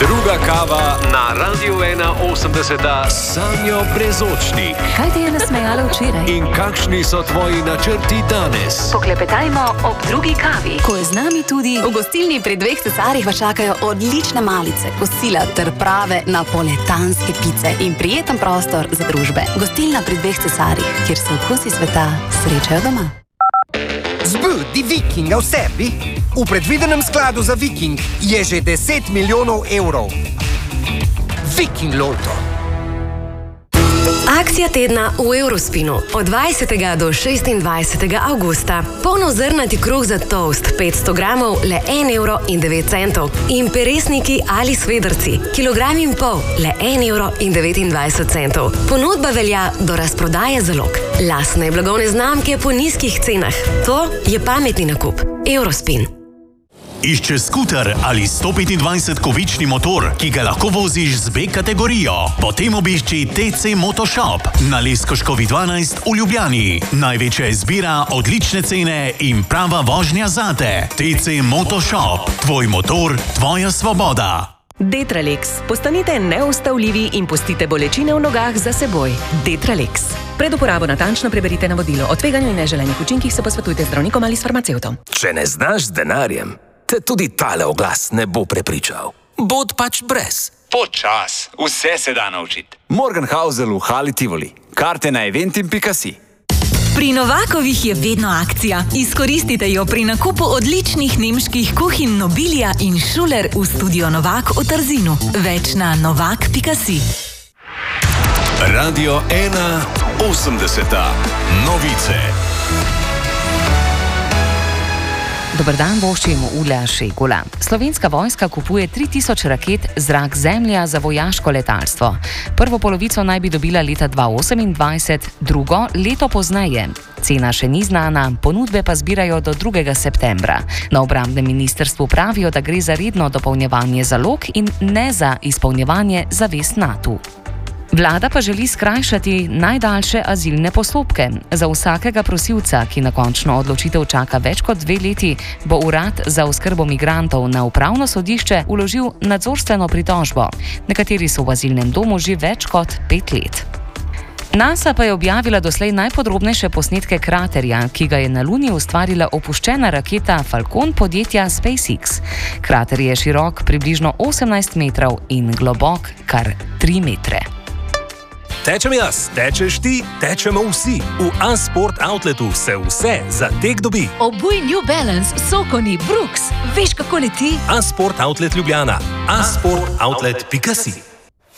Druga kava na Radiu 1.80 s Sanjo Brezočnik. Kaj te je nasmejalo včeraj? In kakšni so tvoji načrti danes? Poklepetajmo ob drugi kavi, ko je z nami tudi v gostilni pri Dveh cesarjih vas čakajo odlične malice, kosila ter prave napoletanske pice in prijeten prostor za družbe. Gostilna pri Dveh cesarjih, kjer se okusi sveta srečajo doma. Zbudi Vikinga v sebi. V predvidenem skladu za Viking je že 10 milijonov evrov. Viking Lotto. Akcija tedna v Eurospinu od 20. do 26. avgusta. Polnozrnati kruh za toast 500 gramov le 1,09 € in peresniki ali svedrci kilogram in pol le 1,29 €. Ponudba velja do razprodaje zalog. Lastne blagovne znamke po nizkih cenah. To je pametni nakup. Eurospin. Iščeš skuter ali 125-kovični motor, ki ga lahko voziš z B kategorijo? Potem obišči TC Motoshop na Leskoškovi 12 v Ljubljani. Največja izbira, odlične cene in prava vožnja zate. TC Motoshop. Tvoj motor, tvoja svoboda. Detralex. Postanite neustavljivi in pustite bolečine v nogah za seboj. Detralex. Pred uporabo natančno preberite navodilo. O tveganju in neželenih učinkih se posvetujte z zdravnikom ali s farmacevtom. Če ne znaš z denarjem, te tudi tale oglas ne bo prepričal. Bod pač brez. Počas, vse se da naučiti. Morgenhausel v Hali Tivoli. Karte na eventim.si. Pri Novakovih je vedno akcija. Izkoristite jo pri nakupu odličnih nemških kuhinj Nobilia in Schuller v studio Novak v Trzinu. Več na novak.si. Radio 1.80. Novice. Dober dan, voščim Ula Šegula. Slovenska vojska kupuje 3000 raket zrak-zemlja za vojaško letalstvo. Prvo polovico naj bi dobila leta 2028, drugo leto pozneje. Cena še ni znana, ponudbe pa zbirajo do 2. septembra. Na obrambnem ministrstvu pravijo, da gre za redno dopolnjevanje zalog in ne za izpolnjevanje zavez NATO. Vlada pa želi skrajšati najdaljše azilne postopke. Za vsakega prosilca, ki na končno odločitev čaka več kot 2 leti, bo urad za oskrbo migrantov na upravno sodišče vložil nadzorstveno pritožbo. Nekateri so v azilnem domu že več kot 5 let. NASA pa je objavila doslej najpodrobnejše posnetke kraterja, ki ga je na Luni ustvarila opuščena raketa Falcon podjetja SpaceX. Krater je širok približno 18 metrov in globok kar 3 metre. Tečem jaz, tečeš ti, tečemo vsi. V A-Sport Outletu se vse za tek dobi. Obuj New Balance, Sokoni, Brooks. Veš, kako leti? A-Sport Outlet Ljubljana. A-sportoutlet.si.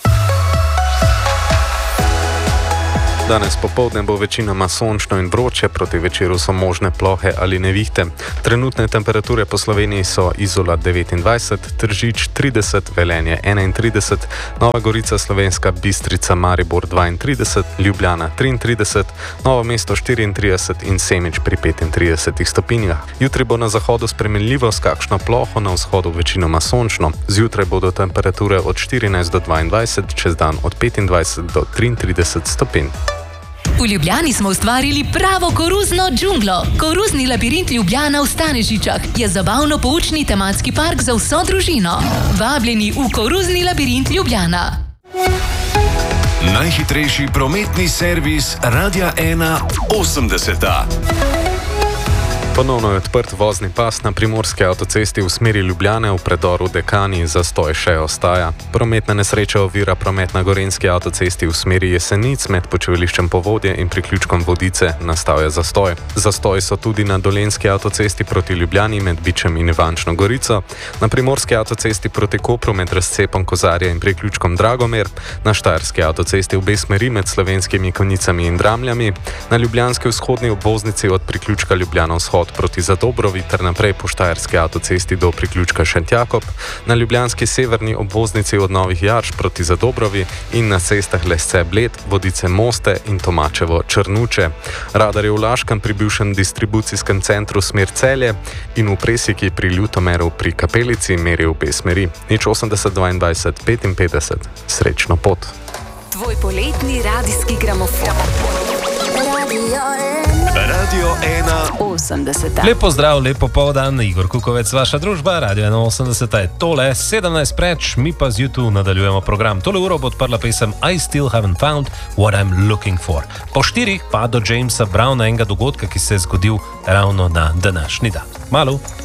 Danes popoldne bo večinoma sončno in vroče, proti večeru so možne plohe ali nevihte. Trenutne temperature po Sloveniji so Izola 29, Tržič 30, Velenje 31, Nova Gorica, Slovenska Bistrica, Maribor 32, Ljubljana 33, Novo mesto 34 in Semič pri 35 stopinjah. Jutri bo na zahodu spremenljivo s kakšno ploho, na vzhodu večinoma sončno. Zjutraj bodo temperature od 14 do 22, čez dan od 25 do 33 stopinj. V Ljubljani smo ustvarili pravo koruzno džunglo. Koruzni labirint Ljubljana v Stanežičah je zabavno-poučni tematski park za vso družino. Vabljeni v koruzni labirint Ljubljana. Najhitrejši prometni servis Radia 1.80. Ponovno je odprt vozni pas na primorski avtocesti v smeri Ljubljane v predoru Dekani, zastoj še ostaja. Prometna nesreča ovira promet na gorenjski avtocesti v smeri Jesenic med počivališčem Povodje in priključkom Vodice, nastal je zastoj. Zastoj so tudi na dolenjski avtocesti proti Ljubljani med Bičem in Ivančno Gorico, na primorski avtocesti proti Kopru med razcepom Kozarja in priključkom Dragomer, na štajerski avtocesti v obe smeri med Slovenskimi Konjicami in Dramljami, na ljubljanski vzhodni obvoznici od priključka Ljubljana vzhod proti Zadobrovi ter naprej po štajerski avtocesti do priključka Šentjakob, na ljubljanski severni obvoznici od Novih Jarš proti Zadobrovi in na cestah Lesce Bled, Vodice Moste in Tomačevo Črnuče. Radar je v Laškem pri bivšem distribucijskem centru smer Celje in v Presjeki pri Ljutomeru pri Kapelici meri v obe smeri. 080 22 55. Srečno pot. Tvoj poletni radijski gramofon. Radio 1. Radio 80. Lepo zdrav, lepo povdan, Igor Kukovec, vaša družba, Radio 81 je tole, 17 preč, mi pa zjutraj nadaljujemo program. Tole uro bo odprla pesem I Still Haven't Found What I'm Looking For. Po 4 pa do Jamesa Browna, enega dogodka, ki se je zgodil ravno na današnji dan. Malu.